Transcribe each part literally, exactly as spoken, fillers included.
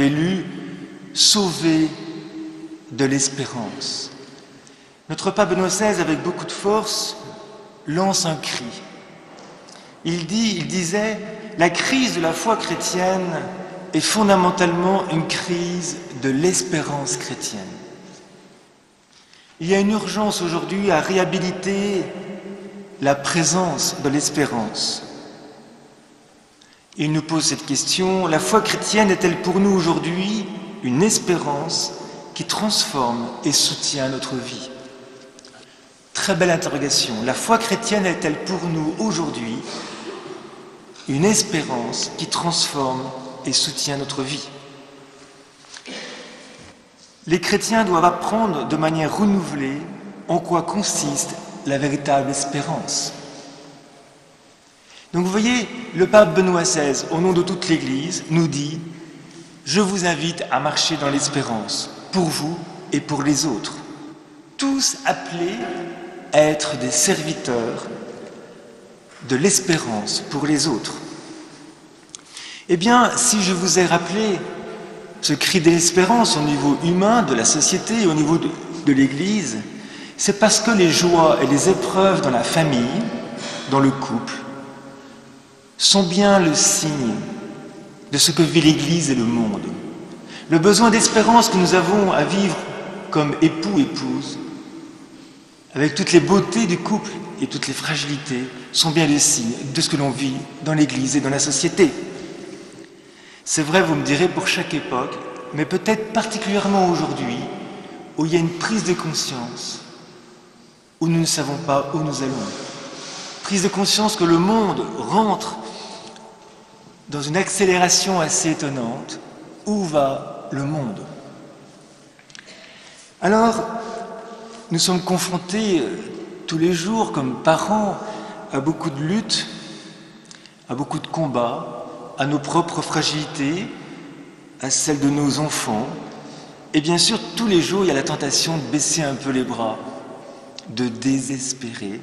avez lu « Sauver de l'espérance ». Notre pape Benoît seize, avec beaucoup de force, lance un cri. Il dit, il disait « La crise de la foi chrétienne est fondamentalement une crise de l'espérance chrétienne ». Il y a une urgence aujourd'hui à réhabiliter la présence de l'espérance. Il nous pose cette question, la foi chrétienne est-elle pour nous aujourd'hui une espérance qui transforme et soutient notre vie? Très belle interrogation. La foi chrétienne est-elle pour nous aujourd'hui une espérance qui transforme et soutient notre vie? Les chrétiens doivent apprendre de manière renouvelée en quoi consiste la véritable espérance. Donc vous voyez, le pape Benoît seize, au nom de toute l'Église, nous dit « Je vous invite à marcher dans l'espérance, pour vous et pour les autres. Tous appelés à être des serviteurs de l'espérance pour les autres. » Eh bien, si je vous ai rappelé ce cri de l'espérance au niveau humain de la société et au niveau de, de l'Église, c'est parce que les joies et les épreuves dans la famille, dans le couple, sont bien le signe de ce que vit l'Église et le monde. Le besoin d'espérance que nous avons à vivre comme époux, épouse, avec toutes les beautés du couple et toutes les fragilités, sont bien le signe de ce que l'on vit dans l'Église et dans la société. C'est vrai, vous me direz, pour chaque époque, mais peut-être particulièrement aujourd'hui, où il y a une prise de conscience, où nous ne savons pas où nous allons. Prise de conscience que le monde rentre dans une accélération assez étonnante. Où va le monde? Alors, nous sommes confrontés tous les jours, comme parents, à beaucoup de luttes, à beaucoup de combats, à nos propres fragilités, à celles de nos enfants. Et bien sûr, tous les jours, il y a la tentation de baisser un peu les bras, de désespérer.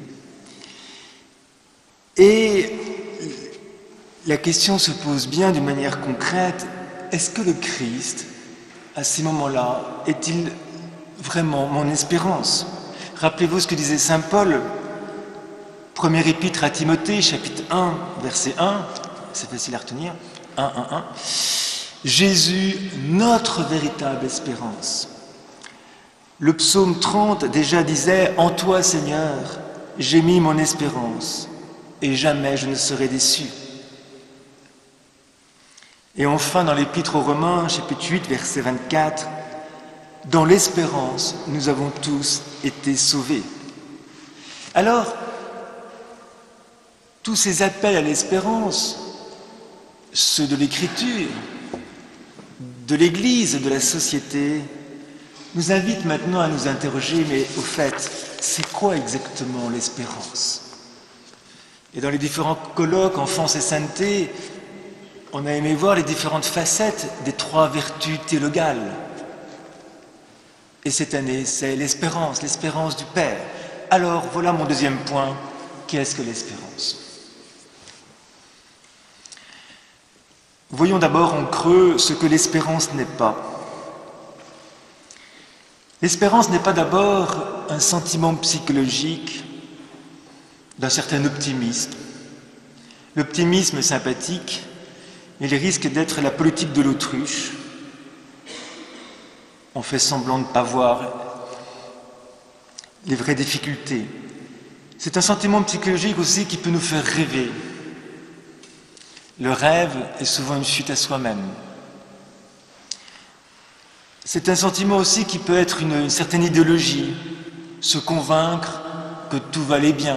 Et la question se pose bien d'une manière concrète, est-ce que le Christ, à ces moments-là, est-il vraiment mon espérance? Rappelez-vous ce que disait saint Paul, première épître à Timothée, chapitre un, verset un, c'est facile à retenir, un, un, un. Jésus, notre véritable espérance. Le psaume trente déjà disait « En toi, Seigneur, j'ai mis mon espérance, et jamais je ne serai déçu. » Et enfin, dans l'Épître aux Romains, chapitre huit, verset vingt-quatre, « Dans l'espérance, nous avons tous été sauvés. » Alors, tous ces appels à l'espérance, ceux de l'Écriture, de l'Église, de la société, nous invitent maintenant à nous interroger, mais au fait, c'est quoi exactement l'espérance? Et dans les différents colloques Enfance et Sainteté, on a aimé voir les différentes facettes des trois vertus théologales. Et cette année, c'est l'espérance, l'espérance du Père. Alors, voilà mon deuxième point, qu'est-ce que l'espérance? Voyons d'abord en creux ce que l'espérance n'est pas. L'espérance n'est pas d'abord un sentiment psychologique d'un certain optimisme. L'optimisme est sympathique, mais il risque d'être la politique de l'autruche. On fait semblant de ne pas voir les vraies difficultés. C'est un sentiment psychologique aussi qui peut nous faire rêver. Le rêve est souvent une chute à soi-même. C'est un sentiment aussi qui peut être une, une certaine idéologie, se convaincre que tout va aller bien.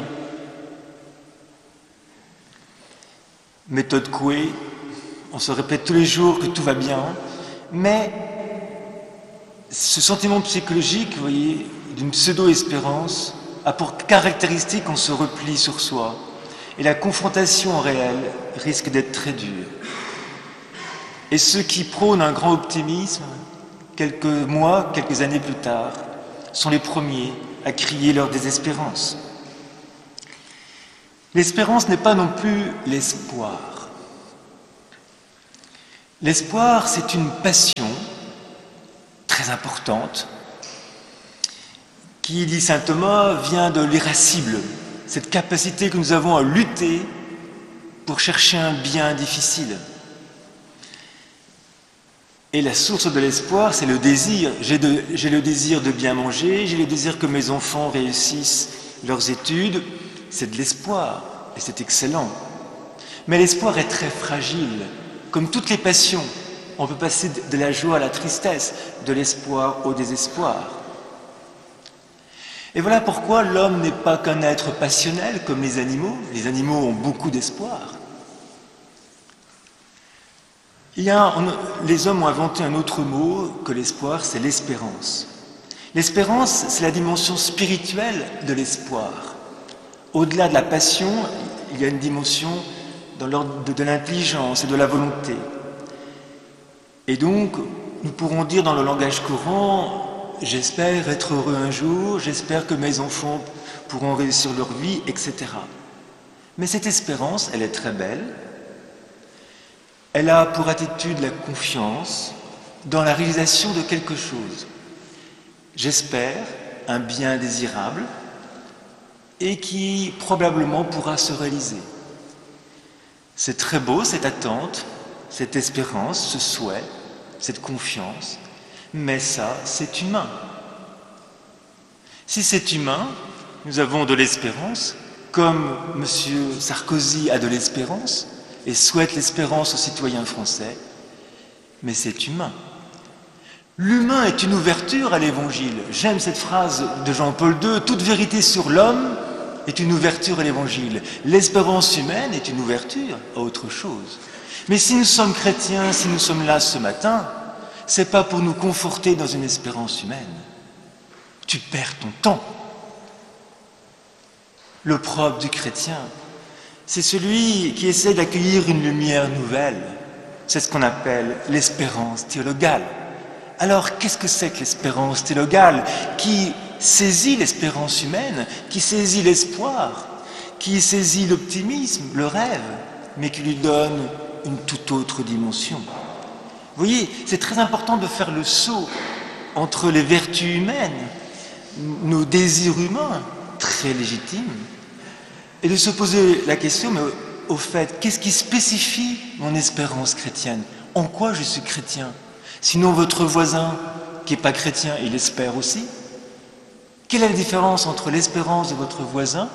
Méthode Coué, on se répète tous les jours que tout va bien, mais ce sentiment psychologique, vous voyez, d'une pseudo-espérance, a pour caractéristique qu'on se replie sur soi. Et la confrontation réelle risque d'être très dure. Et ceux qui prônent un grand optimisme, quelques mois, quelques années plus tard, sont les premiers à crier leur désespérance. L'espérance n'est pas non plus l'espoir. L'espoir, c'est une passion très importante qui, dit saint Thomas, vient de l'irascible, cette capacité que nous avons à lutter pour chercher un bien difficile. Et la source de l'espoir, c'est le désir. J'ai, de, j'ai le désir de bien manger, j'ai le désir que mes enfants réussissent leurs études. C'est de l'espoir, et c'est excellent. Mais l'espoir est très fragile. Comme toutes les passions, on peut passer de la joie à la tristesse, de l'espoir au désespoir. Et voilà pourquoi l'homme n'est pas qu'un être passionnel comme les animaux. Les animaux ont beaucoup d'espoir. Il y a, on, les hommes ont inventé un autre mot que l'espoir, c'est l'espérance. L'espérance, c'est la dimension spirituelle de l'espoir. Au-delà de la passion, il y a une dimension dans l'ordre de, de l'intelligence et de la volonté. Et donc, nous pourrons dire dans le langage courant, j'espère être heureux un jour, j'espère que mes enfants pourront réussir leur vie, et cetera. Mais cette espérance, elle est très belle. Elle a pour attitude la confiance dans la réalisation de quelque chose. J'espère un bien désirable et qui probablement pourra se réaliser. C'est très beau cette attente, cette espérance, ce souhait, cette confiance, mais ça, c'est humain. Si c'est humain, nous avons de l'espérance, comme M. Sarkozy a de l'espérance, et souhaite l'espérance aux citoyens français, mais c'est humain. L'humain est une ouverture à l'Évangile. J'aime cette phrase de Jean-Paul deux, toute vérité sur l'homme est une ouverture à l'Évangile. L'espérance humaine est une ouverture à autre chose. Mais si nous sommes chrétiens, si nous sommes là ce matin, c'est pas pour nous conforter dans une espérance humaine. Tu perds ton temps. Le propre du chrétien, c'est celui qui essaie d'accueillir une lumière nouvelle. C'est ce qu'on appelle l'espérance théologale. Alors, qu'est-ce que c'est que l'espérance théologale qui saisit l'espérance humaine, qui saisit l'espoir, qui saisit l'optimisme, le rêve, mais qui lui donne une toute autre dimension. Vous voyez, c'est très important de faire le saut entre les vertus humaines, nos désirs humains, très légitimes, et de se poser la question, mais au fait, qu'est-ce qui spécifie mon espérance chrétienne? En quoi je suis chrétien? Sinon votre voisin, qui n'est pas chrétien, il espère aussi. Quelle est la différence entre l'espérance de votre voisin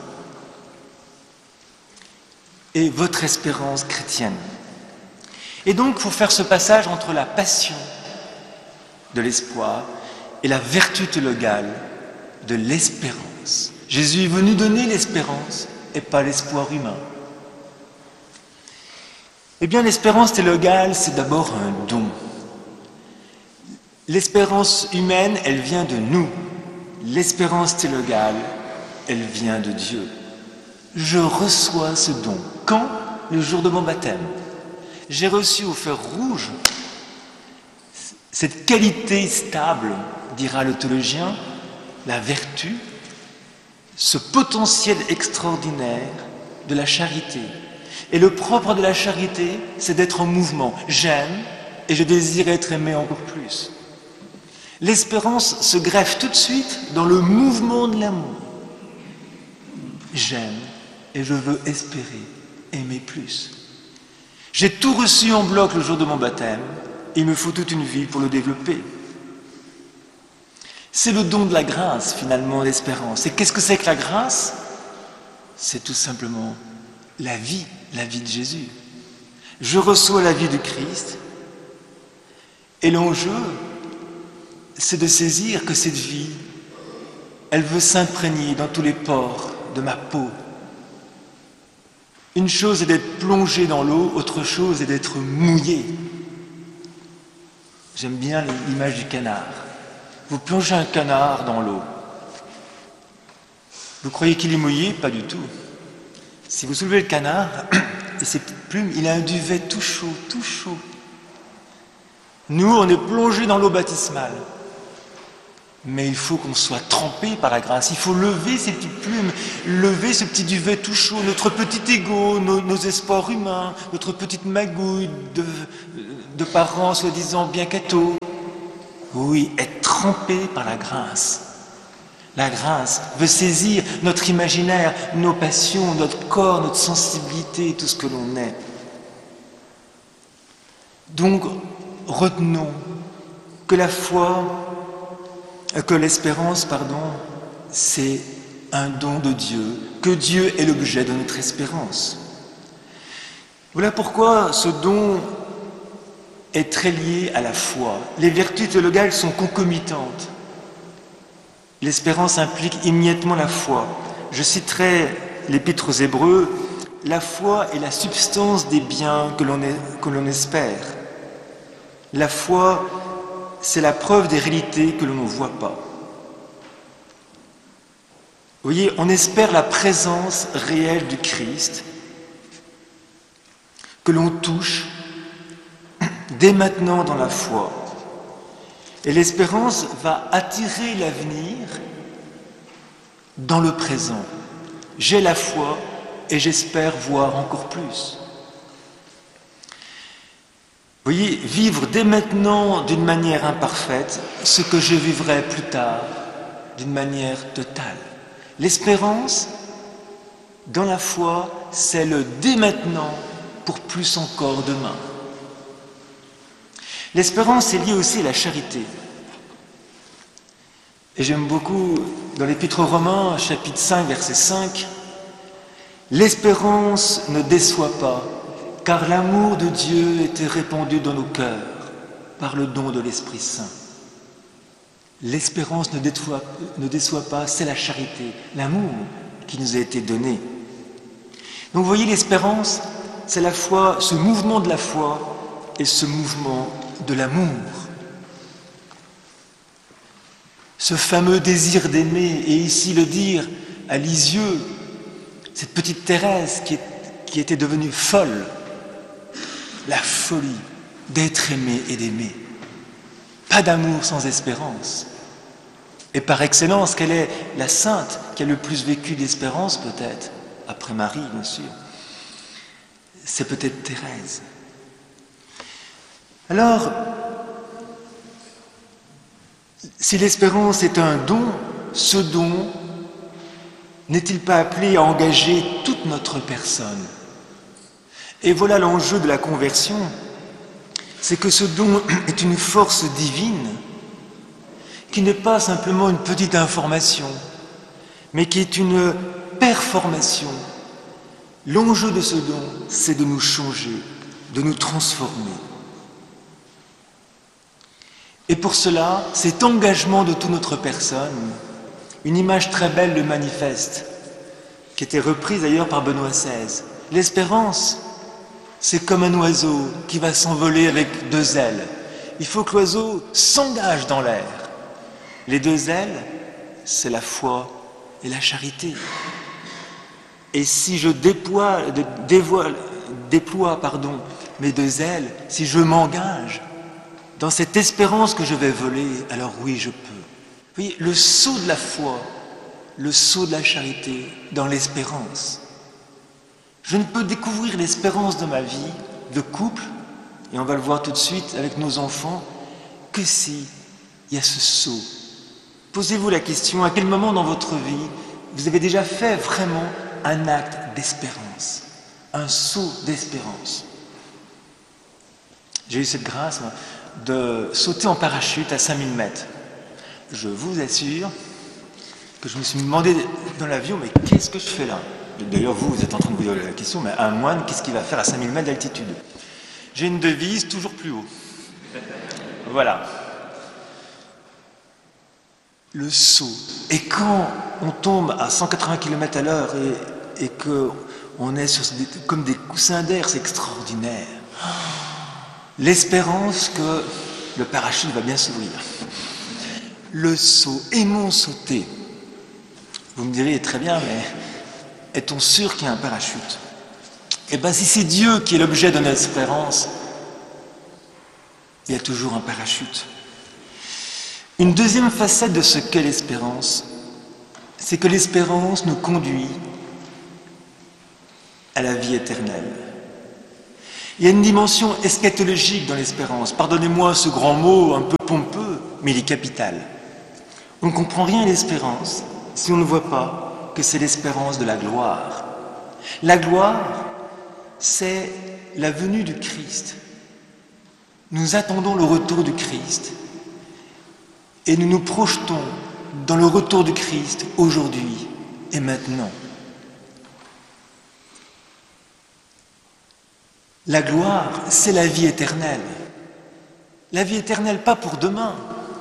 et votre espérance chrétienne? Et donc, il faut faire ce passage entre la passion de l'espoir et la vertu théologale de l'espérance. Jésus est venu donner l'espérance et pas l'espoir humain. Eh bien, l'espérance théologale, c'est d'abord un don. L'espérance humaine, elle vient de nous. L'espérance théologale, elle vient de Dieu. Je reçois ce don. Quand? Le jour de mon baptême. J'ai reçu au fer rouge cette qualité stable, dira le théologien, la vertu, ce potentiel extraordinaire de la charité. Et le propre de la charité, c'est d'être en mouvement. J'aime et je désire être aimé encore plus. L'espérance se greffe tout de suite dans le mouvement de l'amour. J'aime et je veux espérer, aimer plus. J'ai tout reçu en bloc le jour de mon baptême, il me faut toute une vie pour le développer. C'est le don de la grâce, finalement, l'espérance. Et qu'est-ce que c'est que la grâce? C'est tout simplement la vie, la vie de Jésus. Je reçois la vie du Christ, et l'enjeu, c'est de saisir que cette vie, elle veut s'imprégner dans tous les pores de ma peau. Une chose est d'être plongé dans l'eau, autre chose est d'être mouillé. J'aime bien l'image du canard. Vous plongez un canard dans l'eau. Vous croyez qu'il est mouillé? Pas du tout. Si vous soulevez le canard, et ses petites plumes, il a un duvet tout chaud, tout chaud. Nous, on est plongé dans l'eau baptismale. Mais il faut qu'on soit trempé par la grâce. Il faut lever ces petites plumes, lever ce petit duvet tout chaud, notre petit ego, nos, nos espoirs humains, notre petite magouille de, de parents soi-disant bien cathos. Oui, être trempé par la grâce. La grâce veut saisir notre imaginaire, nos passions, notre corps, notre sensibilité, tout ce que l'on est. Donc, retenons que la foi, que l'espérance, pardon, c'est un don de Dieu, que Dieu est l'objet de notre espérance. Voilà pourquoi ce don est très lié à la foi. Les vertus théologales sont concomitantes. L'espérance implique immédiatement la foi. Je citerai l'Épître aux Hébreux, la foi est la substance des biens que l'on est, que l'on espère. La foi, c'est la preuve des réalités que l'on ne voit pas. Vous voyez, on espère la présence réelle du Christ, que l'on touche dès maintenant dans la foi. Et l'espérance va attirer l'avenir dans le présent. J'ai la foi et j'espère voir encore plus. Vous voyez, vivre dès maintenant d'une manière imparfaite ce que je vivrai plus tard d'une manière totale. L'espérance, dans la foi, c'est le dès maintenant pour plus encore demain. L'espérance est liée aussi à la charité. Et j'aime beaucoup, dans l'Épître aux Romains, chapitre cinq, verset cinq, « L'espérance ne déçoit pas, car l'amour de Dieu était répandu dans nos cœurs par le don de l'Esprit Saint. » L'espérance ne déçoit, ne déçoit pas, c'est la charité, l'amour qui nous a été donné. Donc vous voyez, l'espérance, c'est la foi, ce mouvement de la foi et ce mouvement de l'amour. Ce fameux désir d'aimer, et ici le dire à Lisieux, cette petite Thérèse qui, est, qui était devenue folle, la folie d'être aimée et d'aimer. Pas d'amour sans espérance. Et par excellence, quelle est la sainte qui a le plus vécu d'espérance peut-être, après Marie bien sûr, c'est peut-être Thérèse. Alors, si l'espérance est un don, ce don n'est-il pas appelé à engager toute notre personne? Et voilà l'enjeu de la conversion, c'est que ce don est une force divine qui n'est pas simplement une petite information, mais qui est une performation. L'enjeu de ce don, c'est de nous changer, de nous transformer. Et pour cela, cet engagement de toute notre personne, une image très belle le manifeste, qui était reprise d'ailleurs par Benoît seize. L'espérance, c'est comme un oiseau qui va s'envoler avec deux ailes. Il faut que l'oiseau s'engage dans l'air. Les deux ailes, c'est la foi et la charité. Et si je déploie, dévoile, déploie pardon, mes deux ailes, si je m'engage dans cette espérance que je vais voler, alors oui, je peux. Vous voyez, le saut de la foi, le saut de la charité dans l'espérance. Je ne peux découvrir l'espérance de ma vie, de couple, et on va le voir tout de suite avec nos enfants, que si il y a ce saut. Posez-vous la question, à quel moment dans votre vie vous avez déjà fait vraiment un acte d'espérance, un saut d'espérance. J'ai eu cette grâce moi, de sauter en parachute à cinq mille mètres. Je vous assure que je me suis demandé dans l'avion, mais qu'est-ce que je fais là? D'ailleurs, vous, vous êtes en train de vous poser la question, mais un moine, qu'est-ce qu'il va faire à cinq mille mètres d'altitude? J'ai une devise, toujours plus haut. Voilà. Le saut. Et quand on tombe à cent quatre-vingts kilomètres à l'heure et, et qu'on est sur des, comme des coussins d'air, c'est extraordinaire. L'espérance que le parachute va bien s'ouvrir. Le saut, aimons sauter. Vous me direz, très bien, mais est-on sûr qu'il y a un parachute? Eh bien, si c'est Dieu qui est l'objet de notre espérance, il y a toujours un parachute. Une deuxième facette de ce qu'est l'espérance, c'est que l'espérance nous conduit à la vie éternelle. Il y a une dimension eschatologique dans l'espérance. Pardonnez-moi ce grand mot un peu pompeux, mais il est capital. On ne comprend rien à l'espérance si on ne voit pas que c'est l'espérance de la gloire. La gloire, c'est la venue du Christ. Nous attendons le retour du Christ et nous nous projetons dans le retour du Christ aujourd'hui et maintenant. La gloire, c'est la vie éternelle. La vie éternelle, pas pour demain.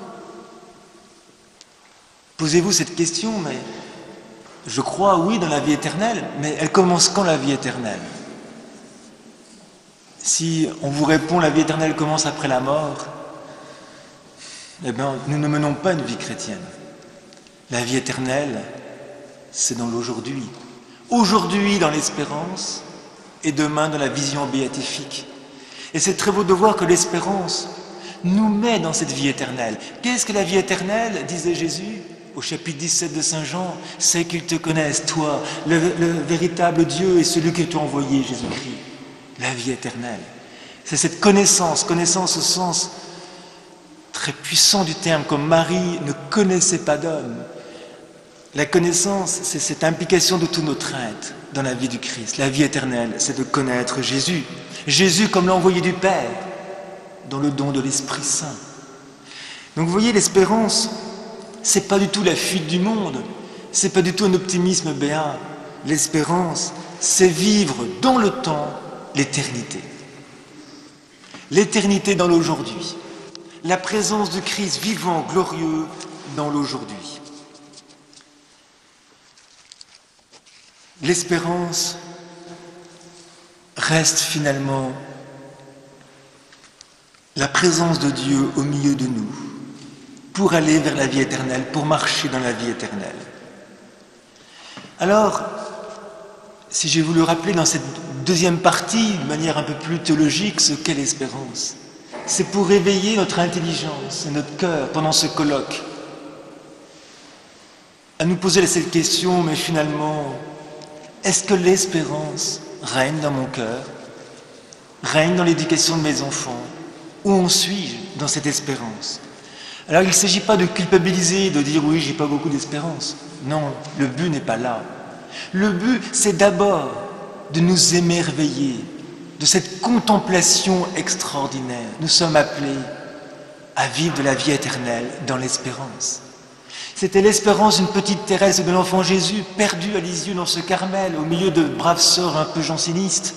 Posez-vous cette question, mais je crois, oui, dans la vie éternelle, mais elle commence quand la vie éternelle? Si on vous répond la vie éternelle commence après la mort, eh bien, nous ne menons pas une vie chrétienne. La vie éternelle, c'est dans l'aujourd'hui. Aujourd'hui dans l'espérance et demain dans la vision béatifique. Et c'est très beau de voir que l'espérance nous met dans cette vie éternelle. Qu'est-ce que la vie éternelle, disait Jésus au chapitre dix-sept de Saint Jean? C'est qu'ils te connaissent, toi, le, le véritable Dieu et celui que tu as envoyé, Jésus-Christ. La vie éternelle. C'est cette connaissance, connaissance au sens très puissant du terme, comme Marie ne connaissait pas d'homme. La connaissance, c'est cette implication de tout notre être dans la vie du Christ. La vie éternelle, c'est de connaître Jésus. Jésus comme l'envoyé du Père, dans le don de l'Esprit Saint. Donc vous voyez, l'espérance, c'est pas du tout la fuite du monde, c'est pas du tout un optimisme béat. L'espérance, c'est vivre dans le temps l'éternité. L'éternité dans l'aujourd'hui. La présence du Christ vivant, glorieux dans l'aujourd'hui. L'espérance reste finalement la présence de Dieu au milieu de nous pour aller vers la vie éternelle, pour marcher dans la vie éternelle. Alors, si j'ai voulu rappeler dans cette deuxième partie, de manière un peu plus théologique, ce qu'est l'espérance, c'est pour réveiller notre intelligence et notre cœur pendant ce colloque, à nous poser cette question, mais finalement, est-ce que l'espérance règne dans mon cœur, règne dans l'éducation de mes enfants? Où en suis-je dans cette espérance? Alors il ne s'agit pas de culpabiliser, de dire oui, j'ai pas beaucoup d'espérance. Non, le but n'est pas là. Le but, c'est d'abord de nous émerveiller de cette contemplation extraordinaire. Nous sommes appelés à vivre de la vie éternelle dans l'espérance. C'était l'espérance d'une petite Thérèse de l'enfant Jésus, perdue à Lisieux dans ce Carmel, au milieu de braves sœurs un peu jansénistes.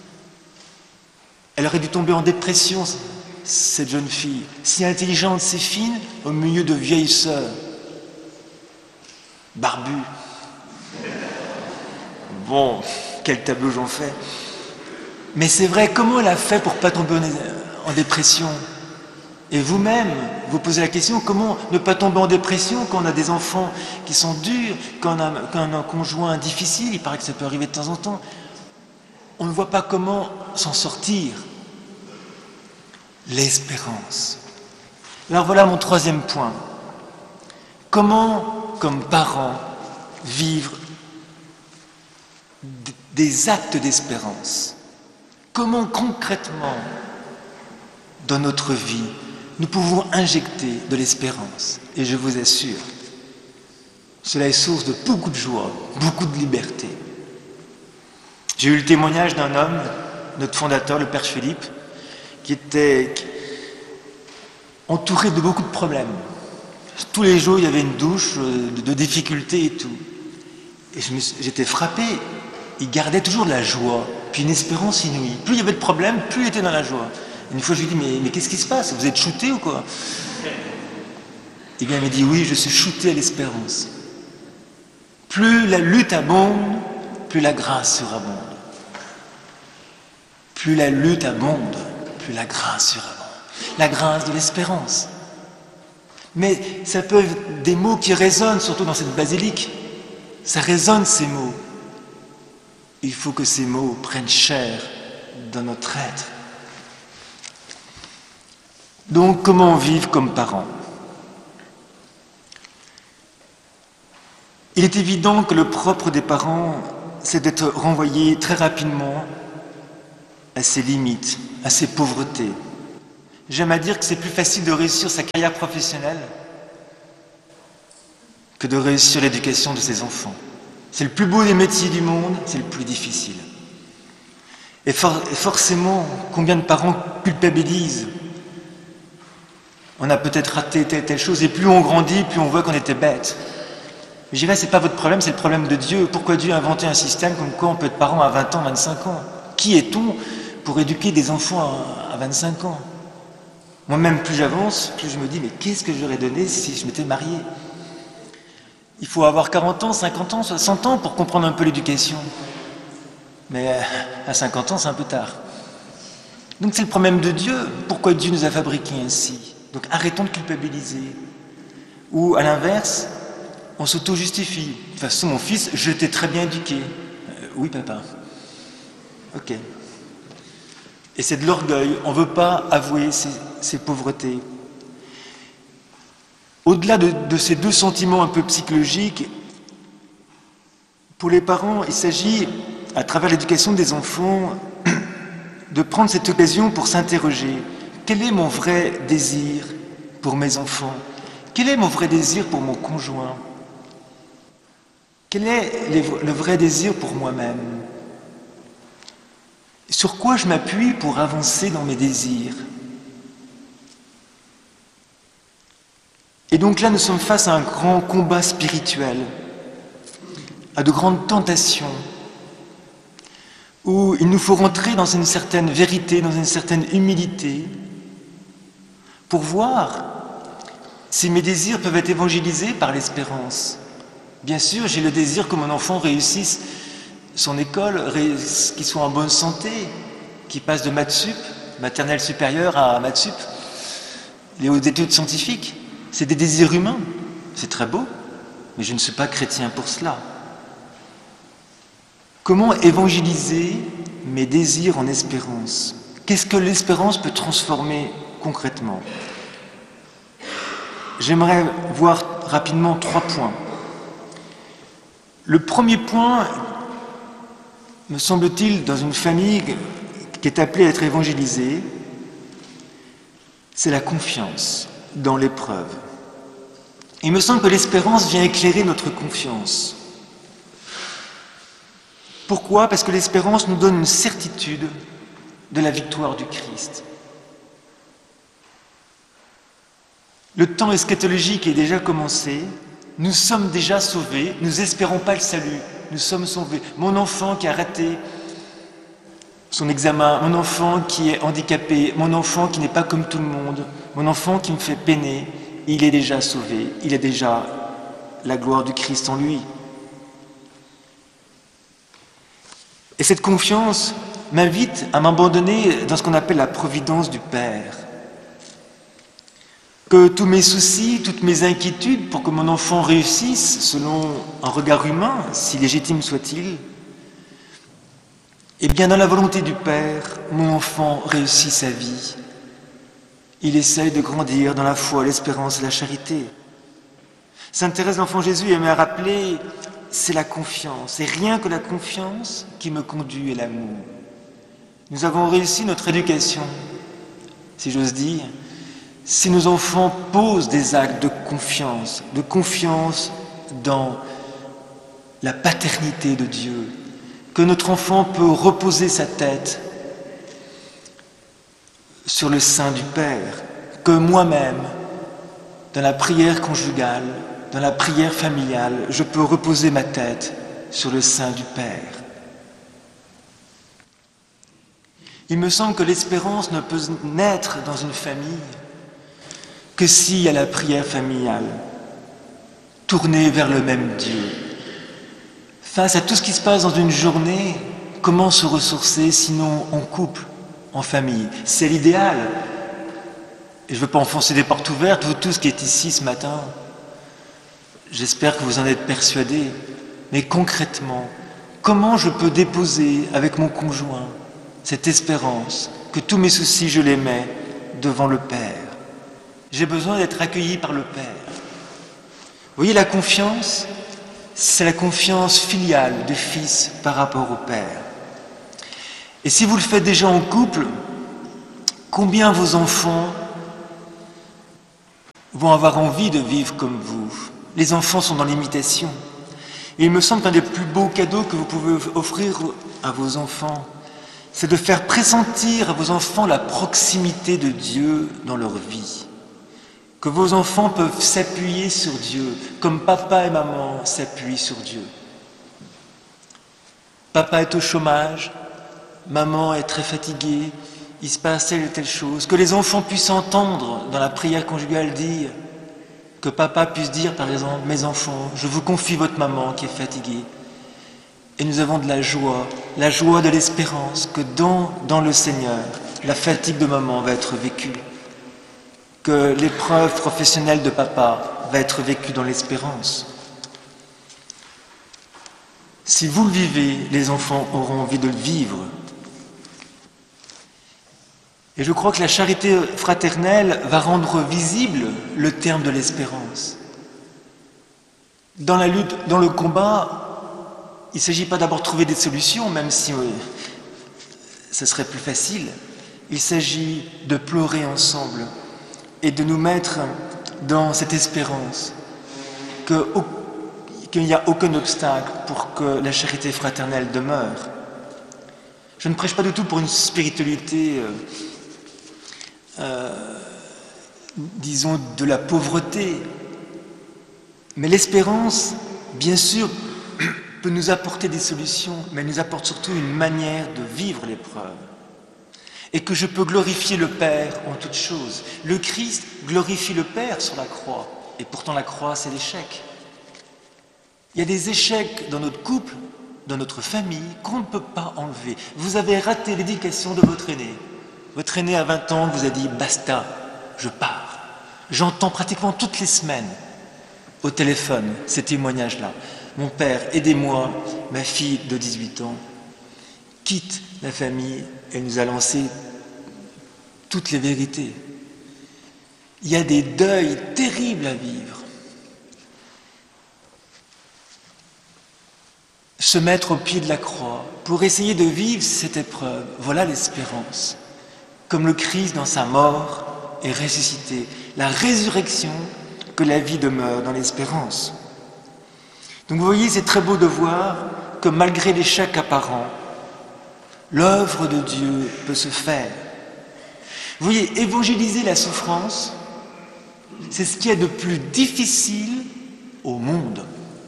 Elle aurait dû tomber en dépression, cette jeune fille, si intelligente, si fine, au milieu de vieilles sœurs, barbues. Bon, quel tableau j'en fais. Mais c'est vrai, comment elle a fait pour ne pas tomber en dépression? Et vous-même, vous posez la question, comment ne pas tomber en dépression quand on a des enfants qui sont durs, quand on a, quand on a un conjoint difficile, il paraît que ça peut arriver de temps en temps. On ne voit pas comment s'en sortir. L'espérance. Alors voilà mon troisième point. Comment, comme parents, vivre des actes d'espérance? Comment concrètement, dans notre vie, nous pouvons injecter de l'espérance? Et je vous assure, cela est source de beaucoup de joie, beaucoup de liberté. J'ai eu le témoignage d'un homme, notre fondateur, le Père Philippe, qui était entouré de beaucoup de problèmes. Tous les jours, il y avait une douche de, de difficultés et tout. Et je me suis, j'étais frappé. Il gardait toujours de la joie, puis une espérance inouïe. Plus il y avait de problèmes, plus il était dans la joie. Une fois, je lui ai dit, mais, mais qu'est-ce qui se passe? Vous êtes shooté ou quoi? Et bien, il m'a dit, oui, je suis shooté à l'espérance. Plus la lutte abonde, plus la grâce surabonde. Plus la lutte abonde, plus la grâce surabonde. La grâce de l'espérance. Mais ça peut être des mots qui résonnent, surtout dans cette basilique. Ça résonne, ces mots. Il faut que ces mots prennent chair dans notre être. Donc, comment vivre comme parents? Il est évident que le propre des parents, c'est d'être renvoyé très rapidement à ses limites, à ses pauvretés. J'aime à dire que c'est plus facile de réussir sa carrière professionnelle que de réussir l'éducation de ses enfants. C'est le plus beau des métiers du monde, c'est le plus difficile. Et, for et forcément, combien de parents culpabilisent? On a peut-être raté telle telle chose, et plus on grandit, plus on voit qu'on était bête. Mais je dirais, c'est pas votre problème, c'est le problème de Dieu. Pourquoi Dieu a inventé un système comme quoi on peut être parent à vingt ans, vingt-cinq ans? Qui est-on pour éduquer des enfants à vingt-cinq ans? Moi-même, plus j'avance, plus je me dis, mais qu'est-ce que j'aurais donné si je m'étais marié? Il faut avoir quarante ans, cinquante ans, soixante ans pour comprendre un peu l'éducation. Mais à cinquante ans, c'est un peu tard. Donc c'est le problème de Dieu. Pourquoi Dieu nous a fabriqués ainsi? Donc arrêtons de culpabiliser. Ou à l'inverse, on s'auto-justifie. De toute façon, mon fils, je t'ai très bien éduqué. Euh, oui, papa. Ok. Et c'est de l'orgueil. On ne veut pas avouer ses, ses pauvretés. Au-delà de, de ces deux sentiments un peu psychologiques, pour les parents, il s'agit, à travers l'éducation des enfants, de prendre cette occasion pour s'interroger. Quel est mon vrai désir pour mes enfants? Quel est mon vrai désir pour mon conjoint? Quel est les, le vrai désir pour moi-même? Sur quoi je m'appuie pour avancer dans mes désirs? Et donc là, nous sommes face à un grand combat spirituel, à de grandes tentations, où il nous faut rentrer dans une certaine vérité, dans une certaine humilité, pour voir si mes désirs peuvent être évangélisés par l'espérance. Bien sûr, j'ai le désir que mon enfant réussisse son école, qu'il soit en bonne santé, qu'il passe de maths sup, maternelle supérieure à maths sup, les hautes études scientifiques. C'est des désirs humains, c'est très beau, mais je ne suis pas chrétien pour cela. Comment évangéliser mes désirs en espérance? Qu'est-ce que l'espérance peut transformer concrètement? J'aimerais voir rapidement trois points. Le premier point, me semble-t-il, dans une famille qui est appelée à être évangélisée, c'est la confiance dans l'épreuve. Il me semble que l'espérance vient éclairer notre confiance. Pourquoi? Parce que l'espérance nous donne une certitude de la victoire du Christ. Le temps eschatologique est déjà commencé, nous sommes déjà sauvés, nous n'espérons pas le salut, nous sommes sauvés. Mon enfant qui a raté son examen, mon enfant qui est handicapé, mon enfant qui n'est pas comme tout le monde, mon enfant qui me fait peiner, il est déjà sauvé, il a déjà la gloire du Christ en lui. Et cette confiance m'invite à m'abandonner dans ce qu'on appelle la providence du Père. Que tous mes soucis, toutes mes inquiétudes pour que mon enfant réussisse selon un regard humain, si légitime soit-il, eh bien dans la volonté du Père, mon enfant réussit sa vie. Il essaye de grandir dans la foi, l'espérance et la charité. Sainte Thérèse l'Enfant Jésus aimait à rappeler, c'est la confiance, et rien que la confiance qui me conduit à l'amour. Nous avons réussi notre éducation, si j'ose dire, si nos enfants posent des actes de confiance, de confiance dans la paternité de Dieu, que notre enfant peut reposer sa tête sur le sein du Père, que moi-même, dans la prière conjugale, dans la prière familiale, je peux reposer ma tête sur le sein du Père. Il me semble que l'espérance ne peut naître dans une famille que s'il y a la prière familiale, tournée vers le même Dieu. Face à tout ce qui se passe dans une journée, comment se ressourcer sinon en couple, en famille? C'est l'idéal. Et je ne veux pas enfoncer des portes ouvertes, vous tous qui êtes ici ce matin, j'espère que vous en êtes persuadés. Mais concrètement, comment je peux déposer avec mon conjoint cette espérance que tous mes soucis, je les mets devant le Père? J'ai besoin d'être accueilli par le Père. Vous voyez, la confiance, c'est la confiance filiale du Fils par rapport au Père. Et si vous le faites déjà en couple, combien vos enfants vont avoir envie de vivre comme vous? Les enfants sont dans l'imitation. Et il me semble qu'un des plus beaux cadeaux que vous pouvez offrir à vos enfants, c'est de faire pressentir à vos enfants la proximité de Dieu dans leur vie. Que vos enfants peuvent s'appuyer sur Dieu, comme papa et maman s'appuient sur Dieu. Papa est au chômage, maman est très fatiguée, il se passe telle et telle chose. Que les enfants puissent entendre dans la prière conjugale dire, que papa puisse dire par exemple, mes enfants, je vous confie votre maman qui est fatiguée. Et nous avons de la joie, la joie de l'espérance, que dans, dans le Seigneur, la fatigue de maman va être vécue. Que l'épreuve professionnelle de papa va être vécue dans l'espérance. Si vous le vivez, les enfants auront envie de le vivre. Et je crois que la charité fraternelle va rendre visible le terme de l'espérance. Dans la lutte, dans le combat, il ne s'agit pas d'abord de trouver des solutions, même si oui, ce serait plus facile. Il s'agit de pleurer ensemble et de nous mettre dans cette espérance que, qu'il n'y a aucun obstacle pour que la charité fraternelle demeure. Je ne prêche pas du tout pour une spiritualité, euh, euh, disons, de la pauvreté. Mais l'espérance, bien sûr, peut nous apporter des solutions, mais elle nous apporte surtout une manière de vivre l'épreuve. Et que je peux glorifier le Père en toutes choses. Le Christ glorifie le Père sur la croix, et pourtant la croix, c'est l'échec. Il y a des échecs dans notre couple, dans notre famille, qu'on ne peut pas enlever. Vous avez raté l'éducation de votre aîné. Votre aîné à vingt ans vous a dit « basta, je pars ». J'entends pratiquement toutes les semaines au téléphone ces témoignages-là. Mon père, aidez-moi, ma fille de dix-huit ans quitte la famille et nous a lancé toutes les vérités. Il y a des deuils terribles à vivre. Se mettre au pied de la croix pour essayer de vivre cette épreuve, voilà l'espérance. Comme le Christ dans sa mort est ressuscité, la résurrection, que la vie demeure dans l'espérance. Donc vous voyez, c'est très beau de voir que malgré l'échec apparent, l'œuvre de Dieu peut se faire. Vous voyez, évangéliser la souffrance, c'est ce qu'il y a de plus difficile au monde.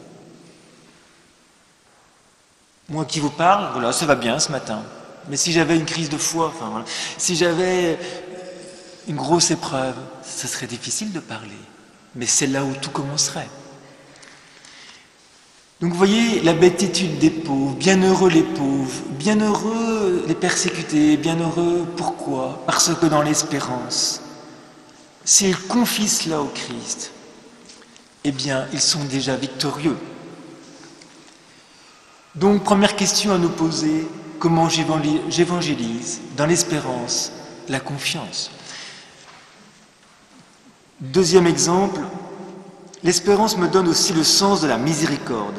Moi qui vous parle, voilà, ça va bien ce matin. Mais si j'avais une crise de foi, enfin voilà, si j'avais une grosse épreuve, ça serait difficile de parler. Mais c'est là où tout commencerait. Donc vous voyez la béatitude des pauvres, bienheureux les pauvres, bienheureux les persécutés, bienheureux pourquoi? Parce que dans l'espérance, s'ils confient cela au Christ, eh bien ils sont déjà victorieux. Donc première question à nous poser, comment j'évangélise dans l'espérance, la confiance? Deuxième exemple, l'espérance me donne aussi le sens de la miséricorde.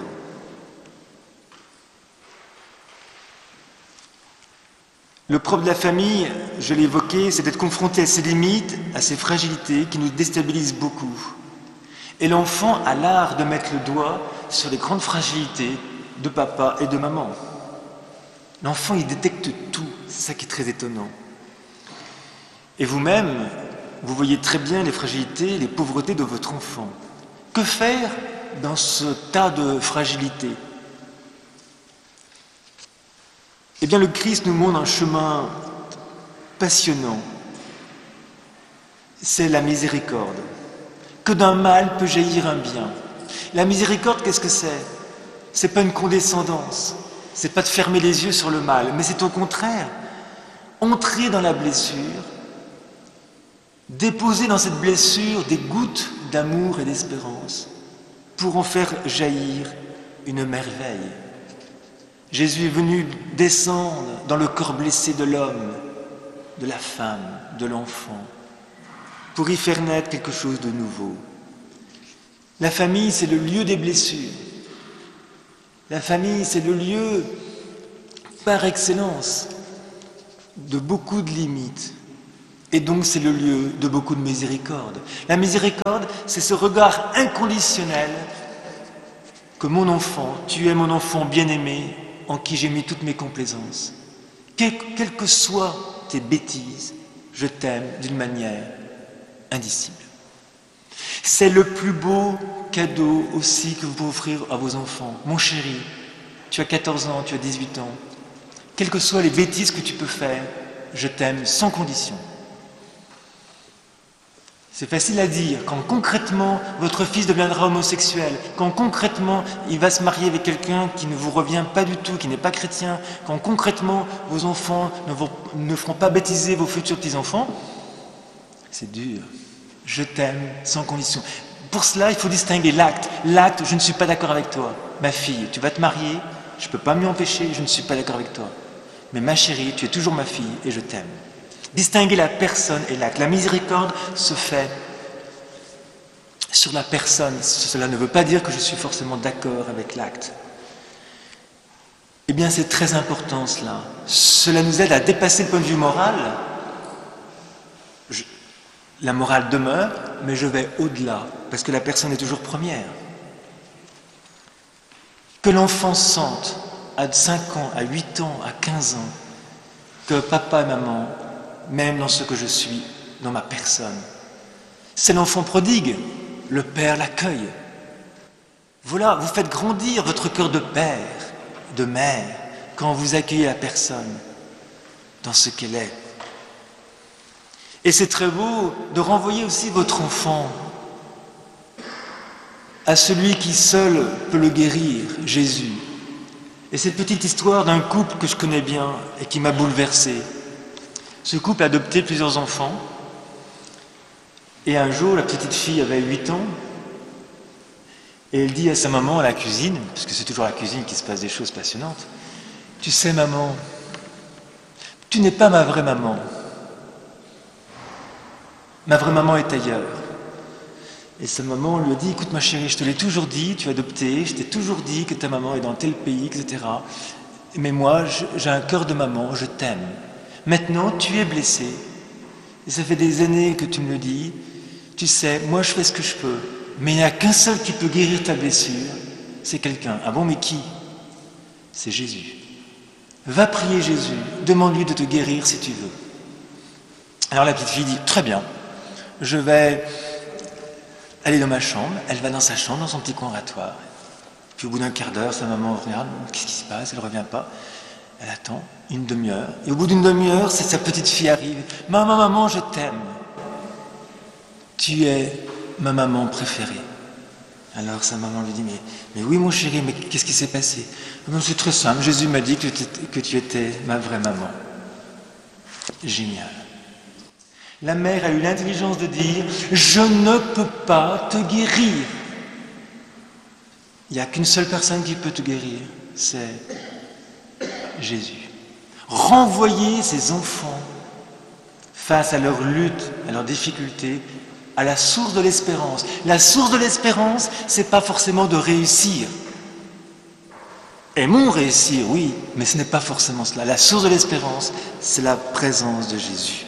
Le propre de la famille, je l'ai évoqué, c'est d'être confronté à ses limites, à ses fragilités qui nous déstabilisent beaucoup. Et l'enfant a l'art de mettre le doigt sur les grandes fragilités de papa et de maman. L'enfant, il détecte tout, c'est ça qui est très étonnant. Et vous-même, vous voyez très bien les fragilités, les pauvretés de votre enfant. Que faire dans ce tas de fragilités? Eh bien, le Christ nous montre un chemin passionnant. C'est la miséricorde. Que d'un mal peut jaillir un bien. La miséricorde, qu'est-ce que c'est? C'est pas une condescendance. C'est pas de fermer les yeux sur le mal, mais c'est au contraire entrer dans la blessure, déposer dans cette blessure des gouttes d'amour et d'espérance pour en faire jaillir une merveille. Jésus est venu descendre dans le corps blessé de l'homme, de la femme, de l'enfant, pour y faire naître quelque chose de nouveau. La famille, c'est le lieu des blessures. La famille, c'est le lieu par excellence de beaucoup de limites. Et donc c'est le lieu de beaucoup de miséricorde. La miséricorde, c'est ce regard inconditionnel que mon enfant, tu es mon enfant bien-aimé, en qui j'ai mis toutes mes complaisances. Quelles quelle que soient tes bêtises, je t'aime d'une manière indicible. C'est le plus beau cadeau aussi que vous pouvez offrir à vos enfants. Mon chéri, tu as quatorze ans, tu as dix-huit ans. Quelles que soient les bêtises que tu peux faire, je t'aime sans condition. C'est facile à dire, quand concrètement votre fils deviendra homosexuel, quand concrètement il va se marier avec quelqu'un qui ne vous revient pas du tout, qui n'est pas chrétien, quand concrètement vos enfants ne, vont, ne feront pas baptiser vos futurs petits-enfants, c'est dur. Je t'aime sans condition. Pour cela, il faut distinguer l'acte. L'acte, je ne suis pas d'accord avec toi. Ma fille, tu vas te marier, je ne peux pas m'y empêcher, je ne suis pas d'accord avec toi. Mais ma chérie, tu es toujours ma fille et je t'aime. Distinguer la personne et l'acte. La miséricorde se fait sur la personne. Cela ne veut pas dire que je suis forcément d'accord avec l'acte. Eh bien, c'est très important cela. Cela nous aide à dépasser le point de vue moral. Je, la morale demeure, mais je vais au-delà, parce que la personne est toujours première. Que l'enfant sente à cinq ans, à huit ans, à quinze ans, que papa et maman m'aiment dans ce que je suis, dans ma personne. C'est l'enfant prodigue, le père l'accueille. Voilà, vous faites grandir votre cœur de père, de mère, quand vous accueillez la personne dans ce qu'elle est. Et c'est très beau de renvoyer aussi votre enfant à celui qui seul peut le guérir, Jésus. Et cette petite histoire d'un couple que je connais bien et qui m'a bouleversé. Ce couple a adopté plusieurs enfants. Et un jour, la petite fille avait huit ans. Et elle dit à sa maman à la cuisine, parce que c'est toujours à la cuisine qu'il se passe des choses passionnantes, « Tu sais, maman, tu n'es pas ma vraie maman. Ma vraie maman est ailleurs. » Et sa maman lui a dit, « Écoute ma chérie, je te l'ai toujours dit, tu es adoptée, je t'ai toujours dit que ta maman est dans tel pays, et cetera. Mais moi, j'ai un cœur de maman, je t'aime. Maintenant, tu es blessée. Et ça fait des années que tu me le dis. Tu sais, moi je fais ce que je peux. Mais il n'y a qu'un seul qui peut guérir ta blessure, c'est quelqu'un. Ah bon, mais qui? C'est Jésus. Va prier Jésus, demande-lui de te guérir si tu veux. » Alors la petite fille dit, « Très bien, je vais aller dans ma chambre. » Elle va dans sa chambre, dans son petit coin oratoire. Puis au bout d'un quart d'heure, sa maman regarde, qu'est-ce qui se passe? Elle ne revient pas. Elle attend une demi-heure. Et au bout d'une demi-heure, c'est sa petite fille arrive. « Maman, maman, je t'aime. Tu es ma maman préférée. » Alors sa maman lui dit, mais, mais oui mon chéri, mais qu'est-ce qui s'est passé? C'est très simple, Jésus m'a dit que, que tu étais ma vraie maman. Génial. La mère a eu l'intelligence de dire, je ne peux pas te guérir. Il n'y a qu'une seule personne qui peut te guérir, c'est Jésus. Renvoyer ses enfants face à leur lutte, à leurs difficultés, à la source de l'espérance. La source de l'espérance, c'est pas forcément de réussir. Aimons réussir, oui, mais ce n'est pas forcément cela. La source de l'espérance, c'est la présence de Jésus.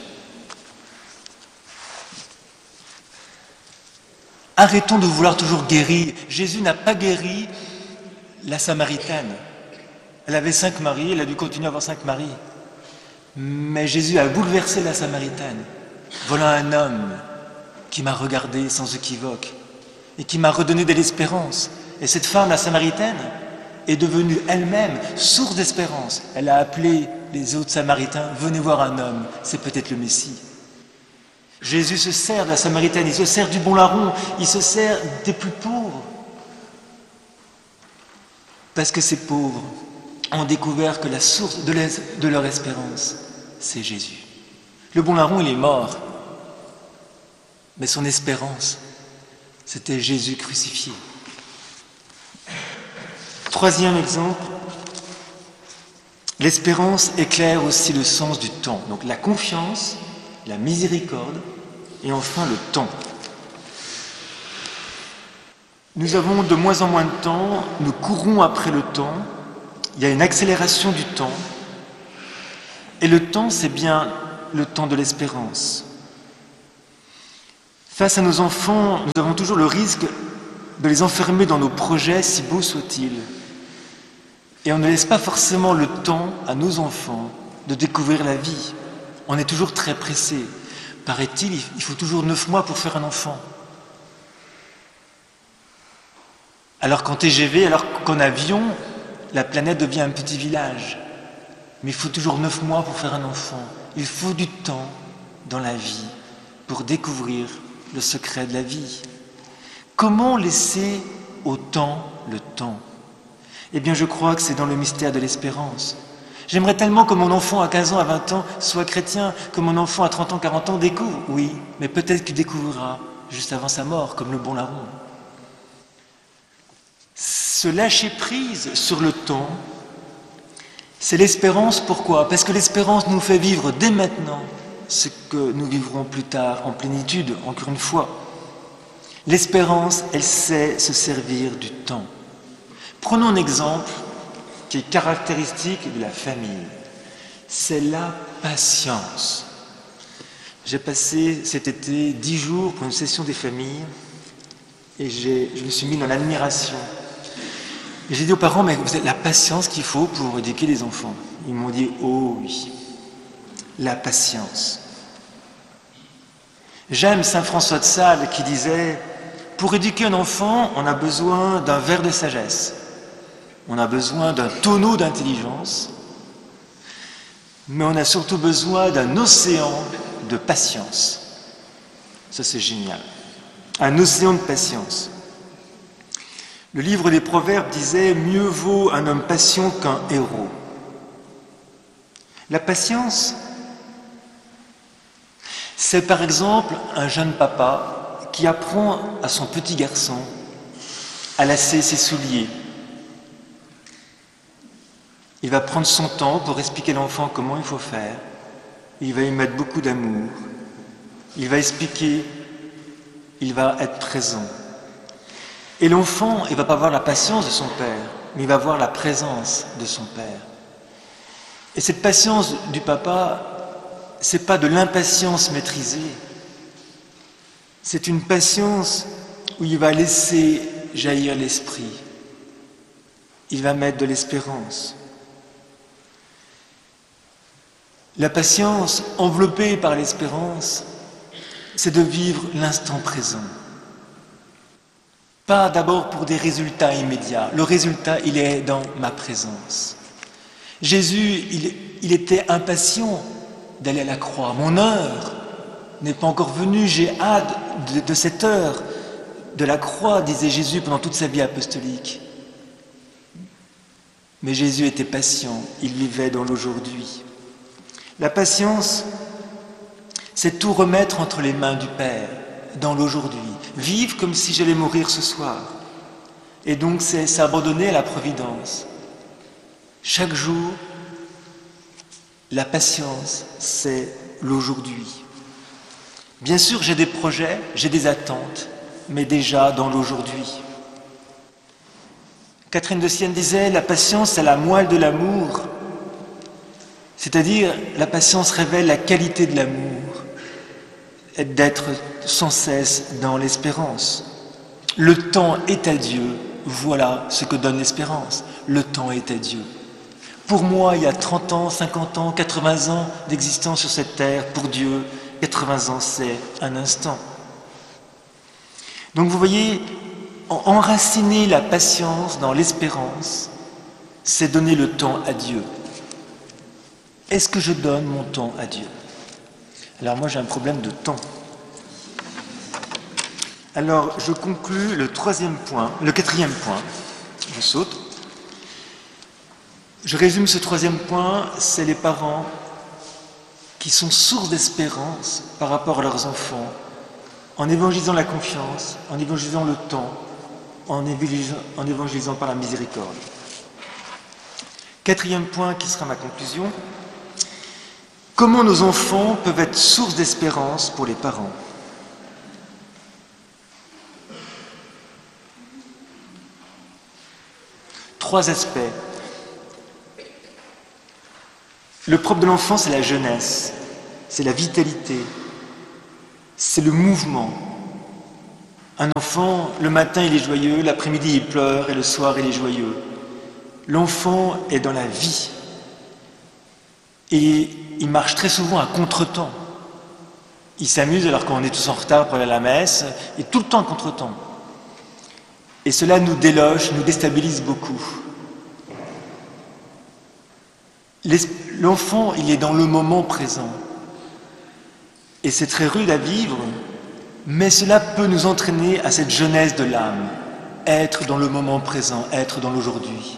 Arrêtons de vouloir toujours guérir. Jésus n'a pas guéri la Samaritaine. Elle avait cinq maris, elle a dû continuer à avoir cinq maris. Mais Jésus a bouleversé la Samaritaine. Voilà un homme qui m'a regardé sans équivoque et qui m'a redonné de l'espérance. Et cette femme, la Samaritaine, est devenue elle-même source d'espérance. Elle a appelé les autres Samaritains, venez voir un homme, c'est peut-être le Messie. Jésus se sert de la Samaritaine, il se sert du bon larron, il se sert des plus pauvres. Parce que ces pauvres ont découvert que la source de, de leur espérance, c'est Jésus. Le bon larron, il est mort. Mais son espérance, c'était Jésus crucifié. Troisième exemple, l'espérance éclaire aussi le sens du temps. Donc la confiance, la miséricorde et enfin le temps. Nous avons de moins en moins de temps, nous courons après le temps, il y a une accélération du temps, et le temps, c'est bien le temps de l'espérance. Face à nos enfants, nous avons toujours le risque de les enfermer dans nos projets, si beaux soient-ils. Et on ne laisse pas forcément le temps à nos enfants de découvrir la vie. On est toujours très pressé. Paraît-il, il faut toujours neuf mois pour faire un enfant. Alors qu'en T G V, alors qu'en avion, la planète devient un petit village. Mais il faut toujours neuf mois pour faire un enfant. Il faut du temps dans la vie pour découvrir le secret de la vie. Comment laisser au temps le temps? Eh bien, je crois que c'est dans le mystère de l'espérance. J'aimerais tellement que mon enfant à quinze ans, à vingt ans, soit chrétien, que mon enfant à trente ans, quarante ans découvre. Oui, mais peut-être qu'il découvrira juste avant sa mort, comme le bon larron. Se lâcher prise sur le temps, c'est l'espérance. Pourquoi? Parce que l'espérance nous fait vivre dès maintenant ce que nous vivrons plus tard en plénitude, encore une fois. L'espérance, elle sait se servir du temps. Prenons un exemple qui est caractéristique de la famille. C'est la patience. J'ai passé cet été dix jours pour une session des familles et je me suis mis dans l'admiration. Et j'ai dit aux parents, mais vous avez la patience qu'il faut pour éduquer les enfants. Ils m'ont dit, oh oui, la patience. J'aime saint François de Sales qui disait, pour éduquer un enfant, on a besoin d'un verre de sagesse. On a besoin d'un tonneau d'intelligence, mais on a surtout besoin d'un océan de patience. Ça, c'est génial. Un océan de patience. Le livre des Proverbes disait « Mieux vaut un homme patient qu'un héros ». La patience, c'est par exemple un jeune papa qui apprend à son petit garçon à lasser ses souliers. Il va prendre son temps pour expliquer à l'enfant comment il faut faire. Il va y mettre beaucoup d'amour. Il va expliquer. Il va être présent. Et l'enfant, il ne va pas voir la patience de son père, mais il va voir la présence de son père. Et cette patience du papa, ce n'est pas de l'impatience maîtrisée. C'est une patience où il va laisser jaillir l'esprit. Il va mettre de l'espérance. La patience, enveloppée par l'espérance, c'est de vivre l'instant présent. Pas d'abord pour des résultats immédiats. Le résultat, il est dans ma présence. Jésus, il, il était impatient d'aller à la croix. Mon heure n'est pas encore venue, j'ai hâte de, de cette heure de la croix, disait Jésus pendant toute sa vie apostolique. Mais Jésus était patient, il vivait dans l'aujourd'hui. La patience, c'est tout remettre entre les mains du Père, dans l'aujourd'hui. Vivre comme si j'allais mourir ce soir. Et donc c'est s'abandonner à la providence. Chaque jour, la patience, c'est l'aujourd'hui. Bien sûr, j'ai des projets, j'ai des attentes, mais déjà dans l'aujourd'hui. Catherine de Sienne disait, la patience, c'est la moelle de l'amour. C'est-à-dire, la patience révèle la qualité de l'amour, d'être sans cesse dans l'espérance. Le temps est à Dieu, voilà ce que donne l'espérance. Le temps est à Dieu. Pour moi, il y a trente ans, cinquante ans, quatre-vingts ans d'existence sur cette terre. Pour Dieu, quatre-vingts ans, c'est un instant. Donc vous voyez, enraciner la patience dans l'espérance, c'est donner le temps à Dieu. Est-ce que je donne mon temps à Dieu? Alors moi j'ai un problème de temps. Alors je conclus le troisième point, le quatrième point, je saute. Je résume ce troisième point, c'est les parents qui sont source d'espérance par rapport à leurs enfants, en évangélisant la confiance, en évangélisant le temps, en évangélisant, en évangélisant par la miséricorde. Quatrième point qui sera ma conclusion. Comment nos enfants peuvent être source d'espérance pour les parents? trois aspects. Le propre de l'enfant, c'est la jeunesse, c'est la vitalité, c'est le mouvement. Un enfant, le matin, il est joyeux, l'après-midi, il pleure, et le soir, il est joyeux. L'enfant est dans la vie. Et il marche très souvent à contre-temps. Il s'amuse alors qu'on est tous en retard pour aller à la messe, et tout le temps à contre-temps. Et cela nous déloge, nous déstabilise beaucoup. L'enfant, il est dans le moment présent. Et c'est très rude à vivre, mais cela peut nous entraîner à cette jeunesse de l'âme, être dans le moment présent, être dans l'aujourd'hui.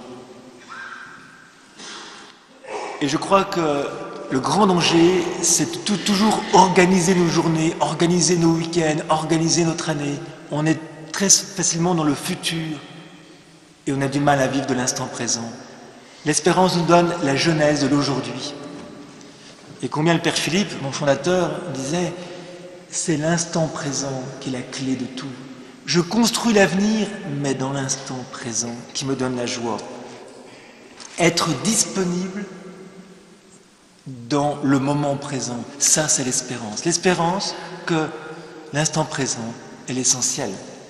Et je crois que le grand danger, c'est de tout, toujours organiser nos journées, organiser nos week-ends, organiser notre année. On est très facilement dans le futur et on a du mal à vivre de l'instant présent. L'espérance nous donne la jeunesse de l'aujourd'hui. Et combien le Père Philippe, mon fondateur, disait « c'est l'instant présent qui est la clé de tout. Je construis l'avenir, mais dans l'instant présent qui me donne la joie. Être disponible dans le moment présent, ça c'est l'espérance. L'espérance que l'instant présent est l'essentiel. »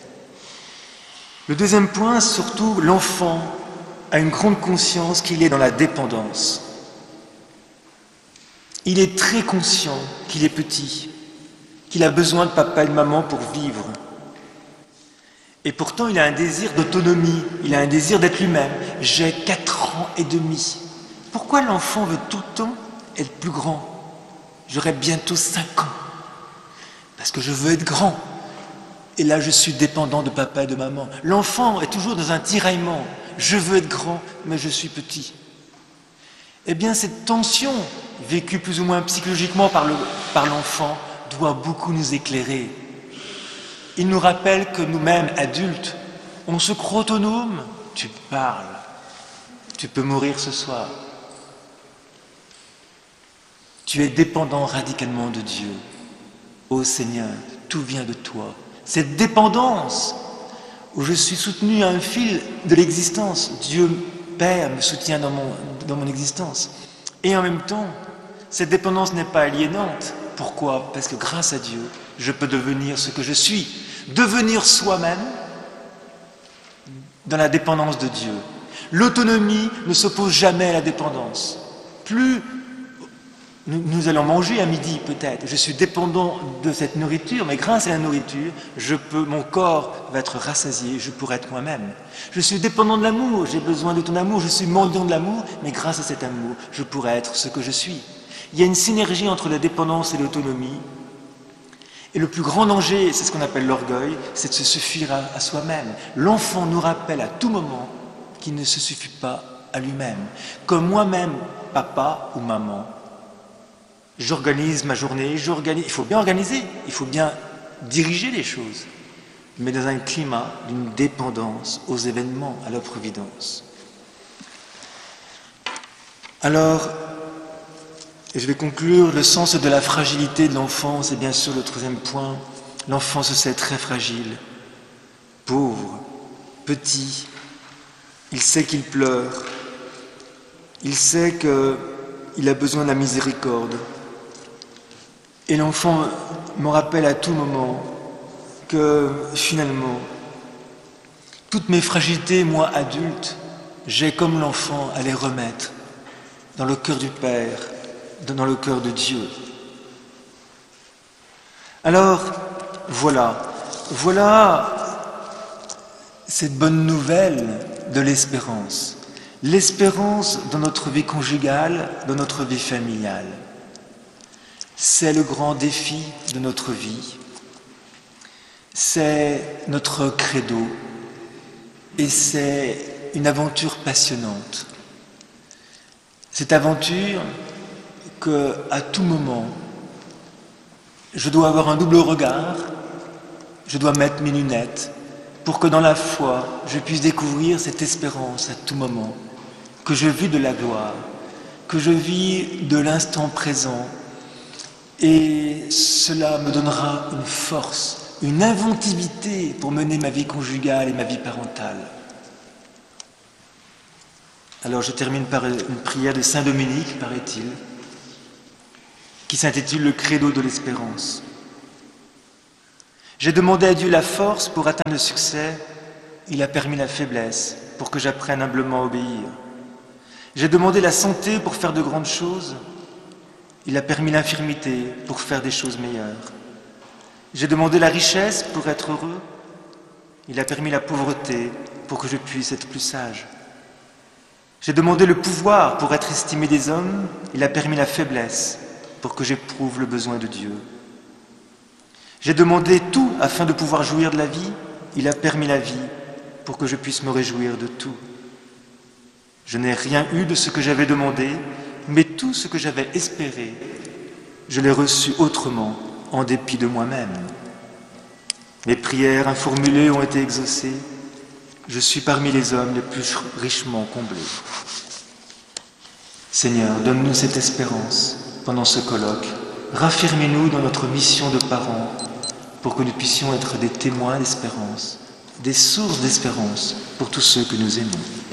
Le deuxième point, surtout, l'enfant a une grande conscience qu'il est dans la dépendance. Il est très conscient qu'il est petit, qu'il a besoin de papa et de maman pour vivre. Et pourtant, il a un désir d'autonomie, il a un désir d'être lui-même. J'ai quatre ans et demi. Pourquoi l'enfant veut tout le temps être plus grand? J'aurai bientôt cinq ans. Parce que je veux être grand. Et là, je suis dépendant de papa et de maman. L'enfant est toujours dans un tiraillement. Je veux être grand, mais je suis petit. Eh bien, cette tension, vécue plus ou moins psychologiquement par le, par l'enfant, doit beaucoup nous éclairer. Il nous rappelle que nous-mêmes, adultes, on se croit autonome. Tu parles. Tu peux mourir ce soir. Tu es dépendant radicalement de Dieu. Ô Seigneur, tout vient de toi. Cette dépendance où je suis soutenu à un fil de l'existence. Dieu Père me soutient dans mon, dans mon existence. Et en même temps, cette dépendance n'est pas aliénante. Pourquoi? Parce que grâce à Dieu, je peux devenir ce que je suis. Devenir soi-même dans la dépendance de Dieu. L'autonomie ne s'oppose jamais à la dépendance. Plus nous, nous allons manger à midi peut-être, je suis dépendant de cette nourriture, mais grâce à la nourriture, je peux, mon corps va être rassasié, je pourrai être moi-même. Je suis dépendant de l'amour, j'ai besoin de ton amour, je suis mendiant de l'amour, mais grâce à cet amour, je pourrai être ce que je suis. Il y a une synergie entre la dépendance et l'autonomie. Et le plus grand danger, c'est ce qu'on appelle l'orgueil, c'est de se suffire à, à soi-même. L'enfant nous rappelle à tout moment qu'il ne se suffit pas à lui-même. Comme moi-même, papa ou maman, j'organise ma journée, j'organise, il faut bien organiser, il faut bien diriger les choses, mais dans un climat d'une dépendance aux événements, à la providence. Alors, et je vais conclure, le sens de la fragilité de l'enfant, c'est bien sûr le troisième point. L'enfant se sait très fragile, pauvre, petit. Il sait qu'il pleure. Il sait qu'il a besoin de la miséricorde. Et l'enfant me rappelle à tout moment que finalement, toutes mes fragilités, moi adulte, j'ai comme l'enfant à les remettre dans le cœur du Père, dans le cœur de Dieu. Alors, voilà, voilà cette bonne nouvelle de l'espérance. L'espérance dans notre vie conjugale, dans notre vie familiale. C'est le grand défi de notre vie. C'est notre credo. Et c'est une aventure passionnante. Cette aventure qu'à tout moment, je dois avoir un double regard, je dois mettre mes lunettes pour que dans la foi, je puisse découvrir cette espérance à tout moment, que je vis de la gloire, que je vis de l'instant présent, et cela me donnera une force, une inventivité pour mener ma vie conjugale et ma vie parentale. Alors je termine par une prière de Saint Dominique, paraît-il, qui s'intitule Le Credo de l'Espérance. J'ai demandé à Dieu la force pour atteindre le succès, il a permis la faiblesse pour que j'apprenne humblement à obéir. J'ai demandé la santé pour faire de grandes choses, il a permis l'infirmité pour faire des choses meilleures. J'ai demandé la richesse pour être heureux, il a permis la pauvreté pour que je puisse être plus sage. J'ai demandé le pouvoir pour être estimé des hommes, il a permis la faiblesse pour que j'éprouve le besoin de Dieu. J'ai demandé tout afin de pouvoir jouir de la vie, il a permis la vie pour que je puisse me réjouir de tout. Je n'ai rien eu de ce que j'avais demandé, mais tout ce que j'avais espéré, je l'ai reçu autrement, en dépit de moi-même. Mes prières informulées ont été exaucées, je suis parmi les hommes les plus richement comblés. Seigneur, donne-nous cette espérance pendant ce colloque, raffirmez-nous dans notre mission de parents, pour que nous puissions être des témoins d'espérance, des sources d'espérance pour tous ceux que nous aimons.